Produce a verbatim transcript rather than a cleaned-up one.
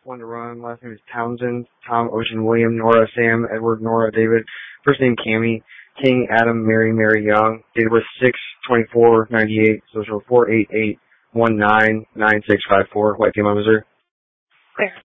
one to run. Last name is Townsend. Tom, Ocean, William, Nora, Sam, Edward, Nora, David. First name Cammy. King, Adam, Mary, Mary Young. Date of birth six twenty-four ninety-eight. Social four eight eight one nine nine six five four. White Female, Missouri. Clear.